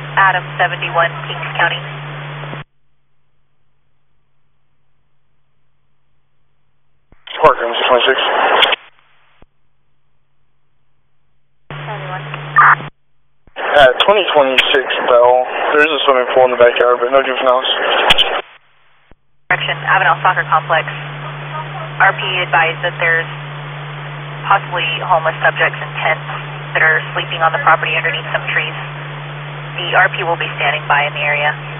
Adam 71, Kings County. Park room 626. 71. At 2026 Bell, there is a swimming pool in the backyard, but no juveniles. Correction, Avenel Soccer Complex. RP advised that there's possibly homeless subjects in tents that are sleeping on the property underneath some trees. The RP will be standing by in the area.